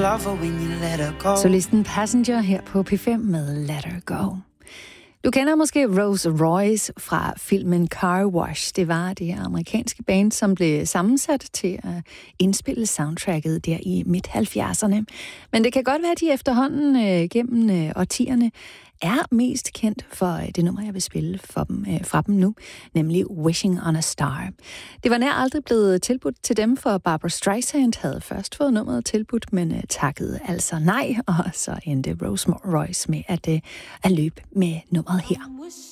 love her when you let her go. Solisten Passenger her på P5 med Let Her Go. Du kender måske Rose Royce fra filmen Car Wash. Det var det amerikanske band, som blev sammensat til at indspille soundtracket der i midt-70'erne. Men det kan godt være, at de efterhånden gennem årtierne er mest kendt for det nummer, jeg vil spille fra dem nu, nemlig Wishing on a Star. Det var nær aldrig blevet tilbudt til dem, for Barbra Streisand havde først fået nummeret tilbudt, men takkede altså nej, og så endte Rose Royce med at løbe med nummeret her.